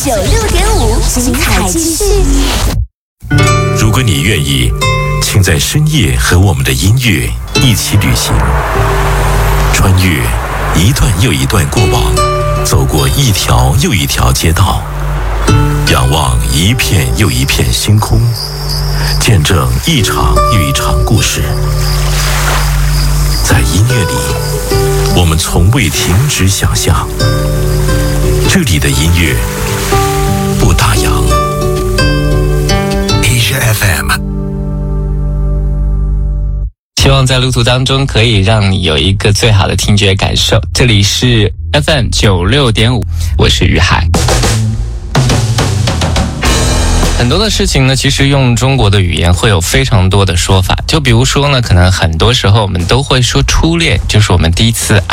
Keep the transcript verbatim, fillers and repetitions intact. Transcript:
九六点五，精彩继续。 如果你愿意，请在深夜和我们的音乐一起旅行，穿越一段又一段过往，走过一条又一条街道，仰望一片又一片星空，见证一场又一场故事。在音乐里，我们从未停止想象。这里的音乐不打烊。Asia F M， 希望在路途当中可以让你有一个最好的听觉感受。这里是 F M 九六点五，我是于海。很多的事情呢，其实用中国的语言会有非常多的说法。就比如说呢，可能很多时候我们都会说初恋，就是我们第一次爱。